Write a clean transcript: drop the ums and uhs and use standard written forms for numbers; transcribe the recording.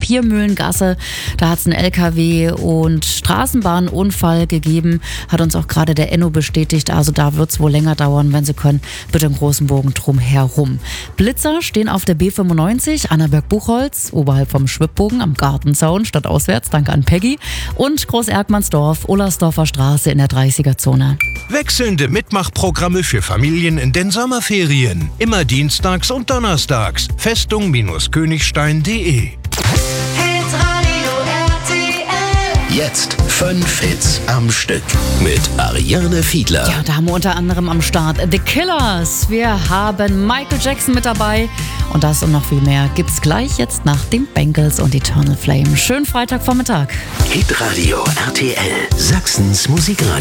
Piermühlengasse. Da hat es einen LKW- und Straßenbahnunfall gegeben, hat uns auch gerade der Enno bestätigt. Also da wird es wohl länger dauern, wenn Sie können, bitte im großen Bogen drum herum. Blitzer stehen auf der B95, Annaberg-Buchholz, oberhalb vom Schwibbogen am Gartenzaun, stadtauswärts, danke an Peggy. Und Groß-Erkmannsdorf, Ullersdorfer Straße in der 30er-Zone. Wechselnde Mitmachprogramme für Familien in den Sommerferien. Immer dienstags und donnerstags. Festung-königstein.de. Jetzt 5 Hits am Stück mit Ariane Fiedler. Ja, da haben wir unter anderem am Start The Killers. Wir haben Michael Jackson mit dabei. Und das und noch viel mehr gibt's gleich jetzt nach den Bengals und Eternal Flame. Schönen Freitagvormittag. Hitradio RTL, Sachsens Musikradio.